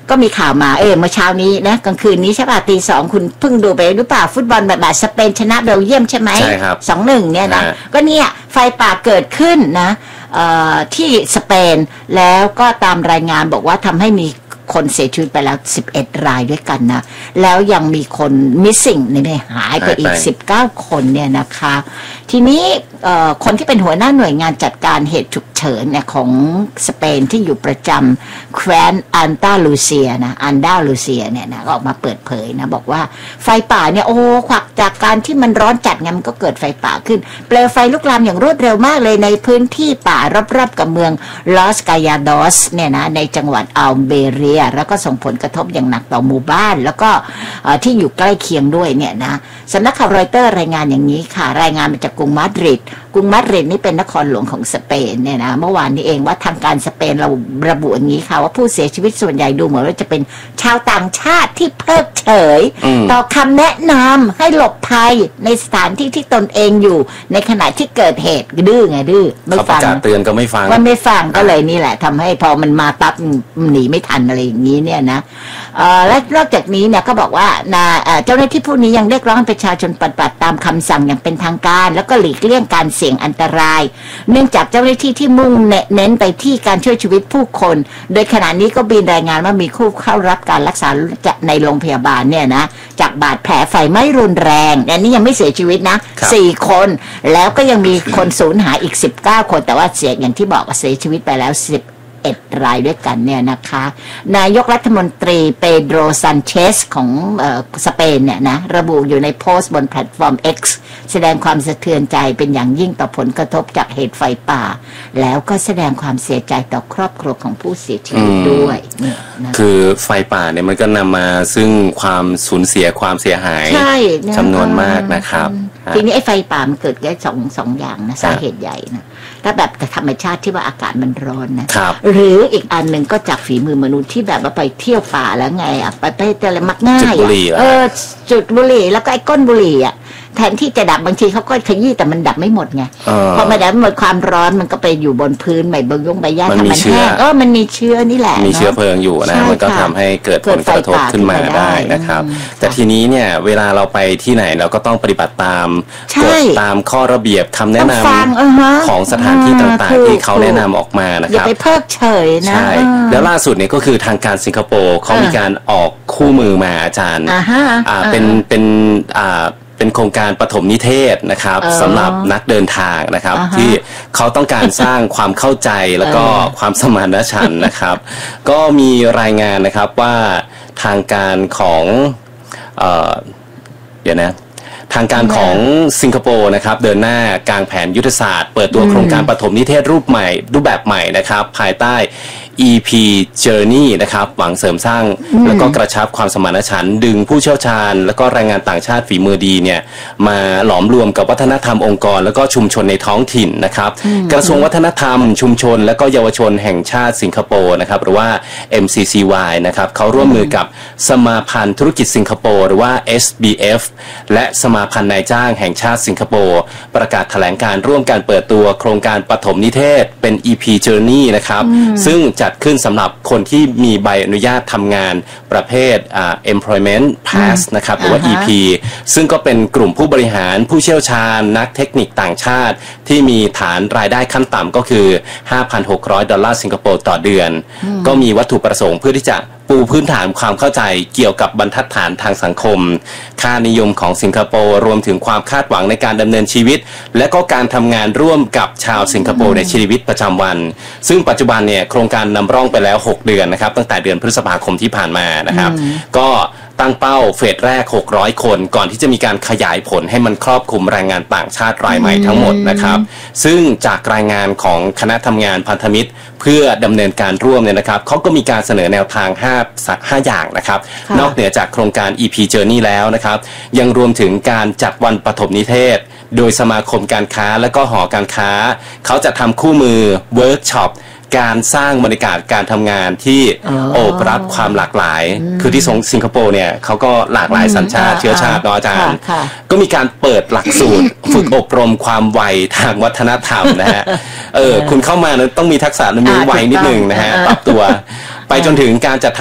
ก็มีข่าวมาเมื่อเช้านี้นะกลางคืนนี้ใช่ป่ะตี 2คุณเพิ่งดูไปหรือเปล่าฟุตบอลแบบสเปนชนะเบลเยียมใช่ไหมใช่ครับ 2-1เนี่ยนะก็เนี่ยไฟป่าเกิดขึ้นนะที่สเปนแล้วก็ตามรายงานบอกว่าทำให้มีคนเสียชีวิตไปแล้ว11 รายด้วยกันนะแล้วยังมีคน missing เนี่ยหายไปอีก19 คนเนี่ยนะคะทีนี้คนที่เป็นหัวหน้าหน่วยงานจัดการเหตุฉุกเฉินเนี่ยของสเปนที่อยู่ประจำแคว้นอันดาลูเซียเนี่ยนะออกมาเปิดเผยนะบอกว่าไฟป่าเนี่ยขวักจากการที่มันร้อนจัดไงมันก็เกิดไฟป่าขึ้นเปลวไฟลุกลามอย่างรวดเร็วมากเลยในพื้นที่ป่ารอบๆกับเมืองลอสกายาดอสเนี่ยนะในจังหวัดอัลเบเรียแล้วก็ส่งผลกระทบอย่างหนักต่อหมู่บ้านแล้วก็ที่อยู่ใกล้เคียงด้วยเนี่ยนะสำนักข่าวรอยเตอร์รายงานอย่างนี้ค่ะรายงานมาจากกรุงมาดริดนี่เป็นนครหลวงของสเปนเนี่ยนะเมื่อวานนี้เองว่าทางการสเปนเราระบุอย่างนี้ค่ะว่าผู้เสียชีวิตส่วนใหญ่ดูเหมือนว่าจะเป็นชาวต่างชาติที่เพิกเฉยต่อคำแนะนำให้หลบภัยในสถานที่ที่ตนเองอยู่ในขณะที่เกิดเหตุดื้อไม่ฟังเตือนก็ไม่ฟังก็เลยนี่แหละทำให้พอมันมาปั๊บหนีไม่ทันอะไรอย่างนี้เนี่ยนะและนอกจากนี้เนี่ยก็บอกว่าเจ้าหน้าที่ผู้นี้ยังเรียกร้องให้ประชาชนปฏิบัติตามคำสั่งอย่างเป็นทางการแล้วก็หลีกเลี่ยงการเสี่ยงอันตรายเนื่องจากเจ้าหน้าที่ที่มุ่งเน้นไปที่การช่วยชีวิตผู้คนโดยขณะนี้ก็มีรายงานว่ามีผู้เข้ารับการรักษาในโรงพยาบาลเนี่ยนะจากบาดแผลไฟไหม้รุนแรงอันนี้ยังไม่เสียชีวิตนะ4 คนแล้วก็ยังมีคนสูญหายอีก19 คนแต่ว่าเสียอย่างที่บอกเสียชีวิตไปแล้ว11 รายด้วยกันเนี่ยนะคะนายกรัฐมนตรีเปโดรซันเชสของสเปนเนี่ยนะระบุอยู่ในโพสต์บนแพลตฟอร์ม X แสดงความสะเทือนใจเป็นอย่างยิ่งต่อผลกระทบจากเหตุไฟป่าแล้วก็แสดงความเสียใจต่อครอบครัวของผู้เสียชีวิตด้วยนะคือไฟป่าเนี่ยมันก็นำมาซึ่งความสูญเสียความเสียหายจำนวนมากนะครับทีนี้ไอ้ไฟป่ามันเกิดได้สองอย่างนะสาเหตุใหญ่นะถ้าแบบธรรมชาติที่ว่าอากาศมันร้อนนะหรืออีกอันหนึ่งก็จากฝีมือมนุษย์ที่แบบว่าไปเที่ยวป่าแล้วไงไปอะไรมักง่ายจุดบุหรี่แล้วก็ไอ้ก้นบุหรี่แทนที่จะดับบางทีเขาก็ขยี้แต่มันดับไม่หมดไงพอมาดับหมดความร้อนมันก็ไปอยู่บนพื้นใบใบหญ้าทำมันแห้งมันมีเชื้อนี่แหละมีเชื้อเพลิงอยู่นะมันก็ทำให้เกิดผลกระทบขึ้นมาได้นะครับแต่ทีนี้เนี่ยเวลาเราไปที่ไหนเราก็ต้องปฏิบัติตามกฎตามข้อระเบียบคำแนะนำของสถานที่ต่างๆที่เขาแนะนำออกมานะครับอย่าไปเพิกเฉยนะใช่แล้วล่าสุดเนี่ยก็คือทางการสิงคโปร์เขามีการออกคู่มือมาอาจารย์เป็นโครงการปฐมนิเทศนะครับสำหรับนักเดินทางนะครับที่เขาต้องการสร้างความเข้าใจแล้วก็ความสมานฉันท์นะครับก็มีรายงานนะครับว่าทางการของทางการของสิงคโปร์นะครับเดินหน้ากางแผนยุทธศาสตร์เปิดตัวโครงการปฐมนิเทศรูปแบบใหม่นะครับภายใต้ EP Journey นะครับหวังเสริมสร้างแล้วก็กระชับความสมานฉันท์ดึงผู้เชี่ยวชาญแล้วก็แรงงานต่างชาติฝีมือดีเนี่ยมาหลอมรวมกับวัฒนธรรมองค์กรแล้วก็ชุมชนในท้องถิ่นนะครับกระทรวงวัฒนธรรมชุมชนและก็เยาวชนแห่งชาติสิงคโปร์นะครับหรือว่า MCCY นะครับเขาร่วมมือกับสมาพันธ์ธุรกิจสิงคโปร์หรือว่า SBF และสมาพันธ์นายจ้างแห่งชาติสิงคโปร์ประกาศแถลงการร่วมการเปิดตัวโครงการปฐมนิเทศเป็น EP Journey นะครับซึ่งจัดขึ้นสำหรับคนที่มีใบอนุญาตทำงานประเภทEmployment Pass นะครับหรือว่า EP ซึ่งก็เป็นกลุ่มผู้บริหารผู้เชี่ยวชาญนักเทคนิคต่างชาติที่มีฐานรายได้ขั้นต่ำก็คือ $5,600 สิงคโปร์ต่อเดือนก็มีวัตถุประสงค์เพื่อที่จะปูพื้นฐานความเข้าใจเกี่ยวกับบรรทัดฐานทางสังคมค่านิยมของสิงคโปร์รวมถึงความคาดหวังในการดำเนินชีวิตและก็การทำงานร่วมกับชาวสิงคโปร์ในชีวิตประจำวันซึ่งปัจจุบันเนี่ยโครงการนำร่องไปแล้ว6 เดือนนะครับตั้งแต่เดือนพฤษภาคมที่ผ่านมานะครับก็ตั้งเป้าเฟสแรก600 คนก่อนที่จะมีการขยายผลให้มันครอบคลุมแรงงานต่างชาติรายใหม่ทั้งหมดนะครับซึ่งจากรายงานของคณะทำงานพันธมิตรเพื่อดำเนินการร่วมเนี่ยนะครับเขาก็มีการเสนอแนวทาง5อย่างนะครับนอกเหนือจากโครงการ EP Journey แล้วนะครับยังรวมถึงการจัดวันปฐมนิเทศโดยสมาคมการค้าและก็หอการค้าเขาจะทำคู่มือเวิร์กช็อปการสร้างบรรยากาศการทำงานที่โอบรับความหลากหลายคือที่สิงคโปร์เนี่ยเขาก็หลากหลายสัญชาติเชื้อชาติเนาะอาจารย์ก็มีการเปิดหลักสูตรฝึกอบรมความไวทางวัฒนธรรมนะฮะคุณเข้ามาต้องมีทักษะมีไวนิดนึงนะฮะปรับตัวไปจนถึงการจัดท